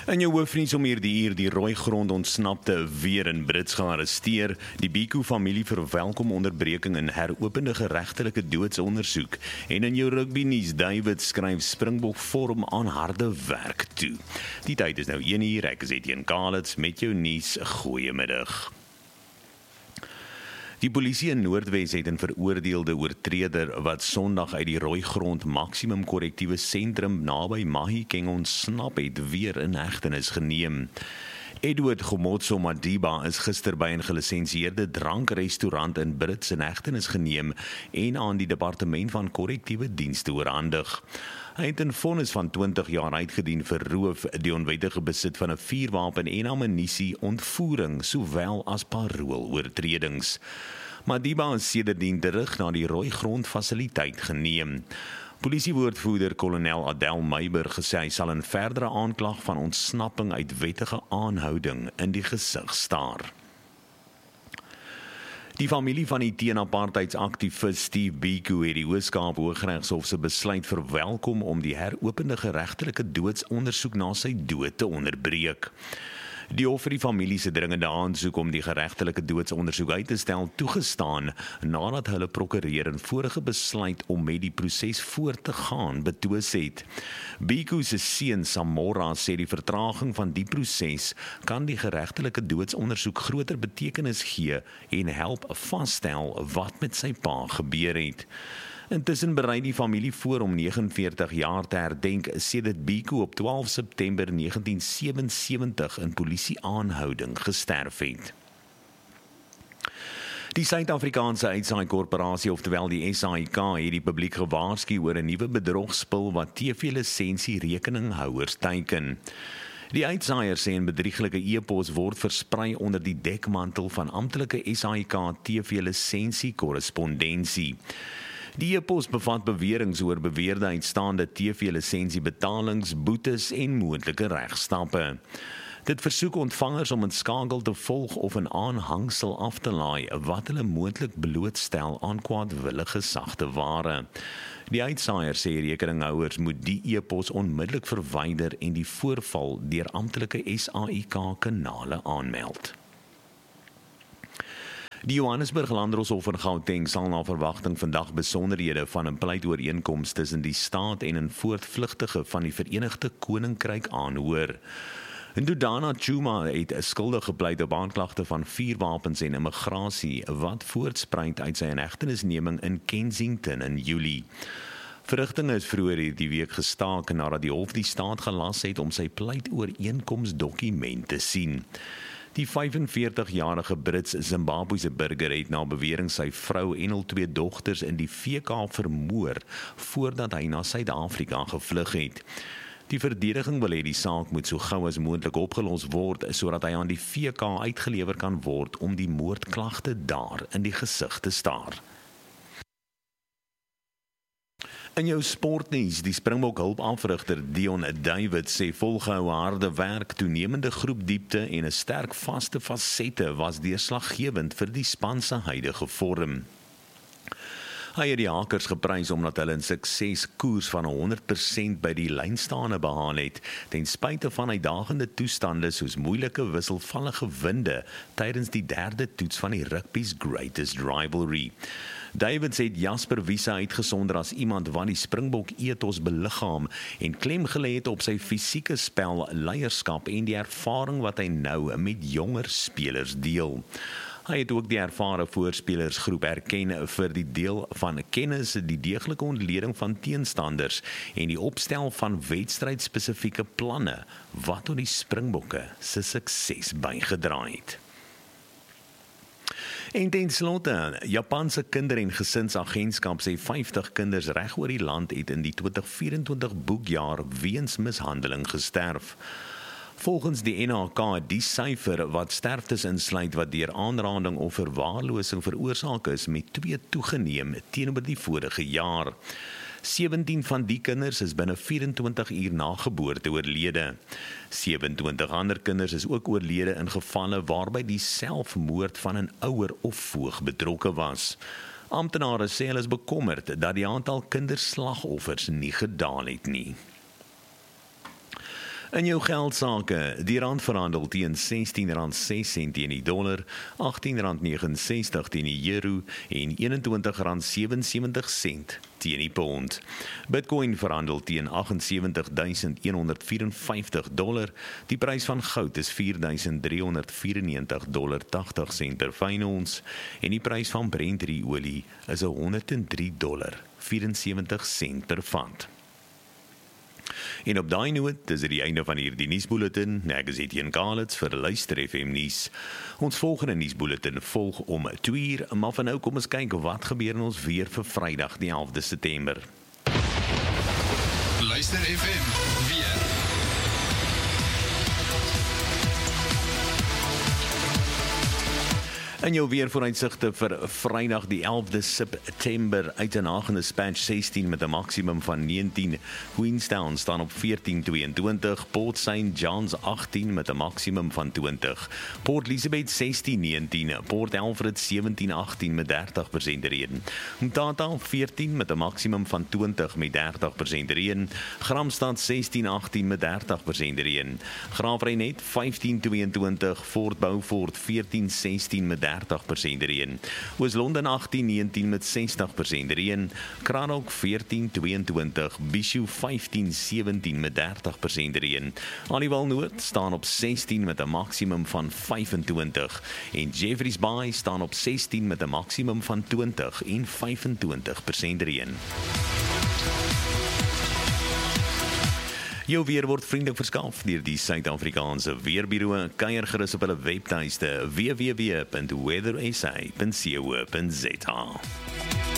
In jou hoofnuus om hierdie uur die rooi grond ontsnapte weer in Brits gearresteer. Die Biko-familie verwelkom onderbreking in heropende geregtelike doodsondersoek. En in jou rugbynuus, David skryf Springbok vorm aan harde werk toe. Die tyd is nou 1 uur, ek is Etienne Kalitz met jou nuus. Goeiemiddag. Die polisie in Noordwes het 'n veroordeelde oortreder wat Sondag uit die rooi grond maksimum korrektiewe sentrum naby Mahikeng ontsnap het, weer in hegtenis geneem. Edward Gomotso Madiba is gister by 'n gelisensieerde drankrestaurant in Brits in hegtenis geneem en aan die departement van korrektiewe dienste oorhandig. Hy het 'n vonnis van 20 jaar uitgedien vir roof, die onwettige besit van 'n vuurwapen en ammunisie, ontvoering, sowel as parooloortredings. Madiba is sedertdien terug na die rooi grond fasiliteit geneem. Polisiewoordvoerder kolonel Adel Meiburg gesê hy sal 'n verdere aanklag van ontsnapping uit wettige aanhouding in die gesig staar. Die familie van die teen-apartheidsaktivis Steve Biko het die Hooggeregshof Hooggeregshof se besluit verwelkom om die heropende geregtelike doodsondersoek na sy dood te onderbreek. Die hof het die familie se dringende aansoek om die geregtelike doodsondersoek uit te stel toegestaan nadat hulle prokureur 'n vorige besluit om met die proses voort te gaan betwis het. Biko se seun Samora sê die vertraging van die proses kan die geregtelike doodsondersoek groter betekenis gee en help vasstel wat met sy pa gebeur het. Intussen berei die familie voor om 49 jaar te herdenk sedert Biko op 12 September 1977 in polisieaanhouding gesterf het. Die Suid-Afrikaanse Uitsaai-korporasie, oftewel die SAIK, het die publiek gewaarsku oor 'n nuwe bedrogspil wat TV-lisensie-rekeninghouers teiken. Die uitsaaier sê 'n bedrieglike e-pos word versprei onder die dekmantel van amptelike SAIK TV-lisensie-korrespondensie. Die e-pos bevat beweringe oor beweerde uitstaande TV-lisensiebetalings, boetes en moontlike regstappe. Dit versoek ontvangers om 'n skakel te volg of 'n aanhangsel af te laai wat hulle moontlik blootstel aan kwaadwillige sagte ware. Die uitsaaier sê rekeninghouers moet die e-pos onmiddellik verwyder en die voorval deur amptelike SAIK-kanale aanmeld. Die Johannesburg Landdroshof in Gauteng sal na verwagting vandag besonderhede van 'n pleitooreenkoms tussen die staat en 'n voortvlugtige van die Verenigde Koninkryk aanhoor. Ndudana Chuma het 'n skuldig gepleit op aanklagte van vuurwapens en immigrasie wat voortspruit uit sy inhegtenisneming in Kensington in Julie. Verrigtinge is vroeër die week gestaak nadat die hof die staat gelas het om sy pleitooreenkomsdokument te sien. Die 45-jarige Brits-Zimbabwese burger het na bewering sy vrou en hul 2 dogters in die VK vermoor voordat hy na Suid-Afrika gevlug het. Die verdediging wil hê die saak moet so gou as moontlik opgelos word sodat hy aan die VK uitgelewer kan word om die moordklagte daar in die gesig te staar. In jou sportnuus, die Springbok hulpafrigter Dion David sê volgehoue harde werk, toenemende groepdiepte en 'n sterk vaste fasette was deurslaggewend vir die span se huidige vorm. Hy het die Hakers geprys omdat hulle 'n sukseskoers van 100% by die lynstaande behaal het, ten spyte van uitdagende toestande soos moeilike wisselvallige winde tydens die 3de toets van die rugby's greatest rivalry. David sê Jasper Wiese uitgesonder as iemand wat die Springbok ethos beliggaam en klem gelê het op sy fisieke spel, leierskap en die ervaring wat hy nou met jonger spelers deel. Hy het ook die ervare voorspelersgroep erken vir die deel van kennis, die deeglike ontleding van teenstanders en die opstel van wedstrydspesifieke planne wat tot die Springbokke se sukses bygedra het. En ten slotte, Japanse kinder- en gesinsagentskap sê 50 kinders reg oor die land het in die 2024 boekjaar weens mishandeling gesterf. Volgens die NHK die syfer wat sterftes insluit wat deur aanranding of verwaarlosing veroorsaak is met 2 toegeneem teenoor die vorige jaar. 17 van die kinders is binne 24 uur na geboorte oorlede. 27 ander kinders is ook oorlede in gevalle waarby die selfmoord van 'n ouer of voog betrokke was. Amptenare sê hulle is bekommerd dat die aantal kinderslagoffers nie gedaal het nie. In jou geldsaake, die rand verhandel teen R16.06 teen die dollar, R18.69 teen die euro en R21.77 teen die pond. Bitcoin verhandel teen $78.154. Die prys van goud is $4.394.80 per fyn ons en die prys van Brent olie is $103.74 per vat. En op daai noot is dit die einde van hierdie nuusbulletin. Ek is Etienne Kalitz vir Luister FM nuus. Ons volgende nuusbulletin volg om 2:00, maar van nou kom ons kyk wat gebeur in ons weer vir Vrydag die 11de September. Luister FM weer. In jou weervooruitsigte vir Vrydag die 11de September, Uitenhage dispatch 16 met 'n maksimum van 19, Queenstown staan op 14.22, Port St. John's 18 met 'n maksimum van 20, Port Elizabeth 16.19, Port Alfred 17.18 met 30% reën, Mtata 14 met 'n maksimum van 20 met 30% reën, Gramstad 16.18 met 30% reën, Graafrenet 15.22, Fort Beaufort 14.16 met 30% reën. Oos-London 18.19 met 60% reën. Cranach 14.22, Bishop 15.17 met 30% reën. Aliwal Noord staan op 16 met 'n maksimum van 25 en Jeffreys Bay staan op 16 met 'n maksimum van 20 en 25% reën. Jou weer word vriendelik verskaf deur die Suid-Afrikaanse Weerbureau. Kuier gerus op hulle webtuiste www.weathersa.co.za.